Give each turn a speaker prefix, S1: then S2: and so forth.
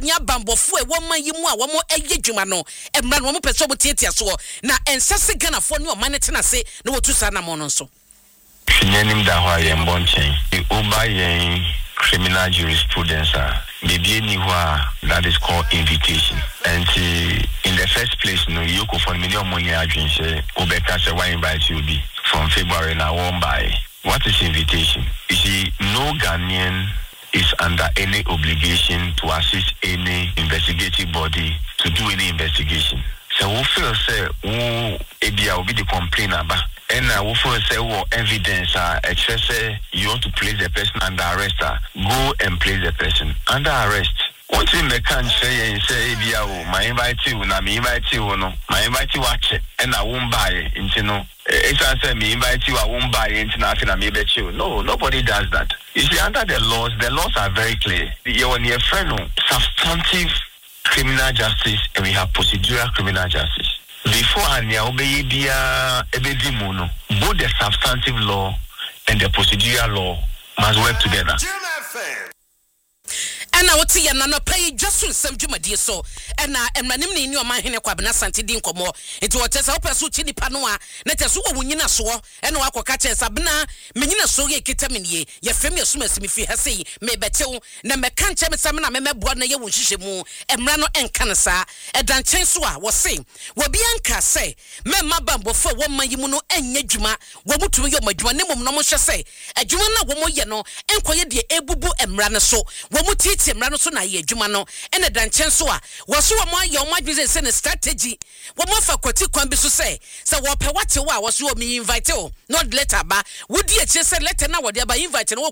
S1: nya bambofo e wo man yi mu a wo mo eye dwuma no emra no mo pese wo tietia so na ensase Ghanafo ne o man tena se na wotu sa na mo no so
S2: nyanim da ho aye mbonchen oba yen criminal jurisprudence maybe that is called invitation. And in the first place, no, you go for many money agents. Obeka say why invite you be from February now on by. What is invitation? You see, no Ghanaian is under any obligation to assist any investigative body to do any investigation. So we feel say ebia will be the complaint about. And we feel say evidence say you want to place the person under arrest. Go and place the person under arrest. One thing they can say ebia my invite you na me invite you no my invite you watch and I won't buy it no. It's say me invite you I won't buy it nothing I me bet you. No, nobody does that. You see, under the laws are very clear. You're near friend substantive criminal justice and we have procedural criminal justice. Before Anya obey bia ebedimuno, both the substantive law and the procedural law must work together.
S1: na woti ya na pay just nsem dwumadie so na emranim ni o man hene kwabena sante din komo enti wo tesa wo peso chi nipa no a na teso wo wunyina so na wakoka chensa bena menyina so ye kitamenie ye fem ye suma simi fi hase me betew na meka nche mesam na memebo na ye wo hihemu emra no enka ne sa edanchen so a wo se wo bia nka se memma bambofo wo man yimu no enya dwuma wo mutu ye madwuma ne mom no mo hye se adwuma na wo mo ye no enkoye de ebubu emra ne so wo mutiti emra no so na ye adwuma no ene danchen so a wo so wo mo aye o madweze se ne strategy wo mo fa kwati kwan bi so se wo pe wate wo a wo so wo me invite o not letter ba wo di eche se letter na wo de ba invite no